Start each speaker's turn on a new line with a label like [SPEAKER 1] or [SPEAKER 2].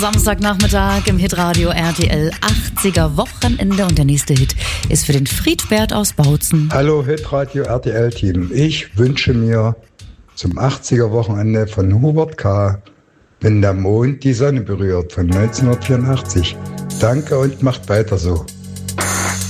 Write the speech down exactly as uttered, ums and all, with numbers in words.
[SPEAKER 1] Samstagnachmittag im Hitradio R T L achtziger Wochenende und der nächste Hit ist für den Friedbert aus Bautzen.
[SPEAKER 2] Hallo Hitradio R T L-Team. Ich wünsche mir zum achtziger Wochenende von Hubert K. Wenn der Mond die Sonne berührt von neunzehnhundertvierundachtzig. Danke und macht weiter so.